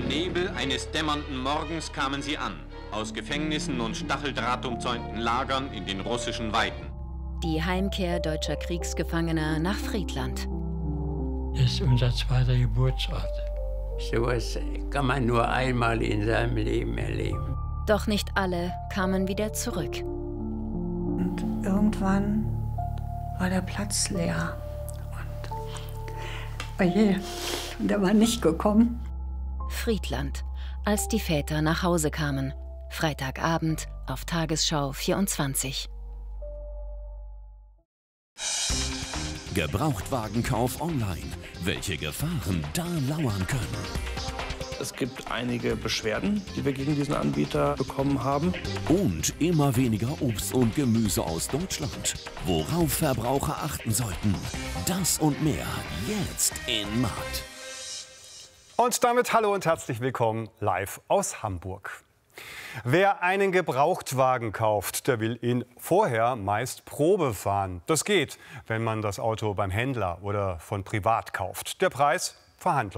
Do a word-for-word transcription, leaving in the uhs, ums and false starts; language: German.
Im Nebel eines dämmernden Morgens kamen sie an, aus Gefängnissen und stacheldrahtumzäunten Lagern in den russischen Weiten. Die Heimkehr deutscher Kriegsgefangener nach Friedland. Das ist unser zweiter Geburtsort. Sowas kann man nur einmal in seinem Leben erleben. Doch nicht alle kamen wieder zurück. Und irgendwann war der Platz leer. Und oh je, und er war nicht gekommen. Friedland, als die Väter nach Hause kamen. Freitagabend auf Tagesschau vierundzwanzig. Gebrauchtwagenkauf online. Welche Gefahren da lauern können. Es gibt einige Beschwerden, die wir gegen diesen Anbieter bekommen haben. Und immer weniger Obst und Gemüse aus Deutschland. Worauf Verbraucher achten sollten. Das und mehr jetzt in Markt. Und damit hallo und herzlich willkommen live aus Hamburg. Wer einen Gebrauchtwagen kauft, der will ihn vorher meist Probe fahren. Das geht, wenn man das Auto beim Händler oder von privat kauft. Der Preis verhandlungsbar.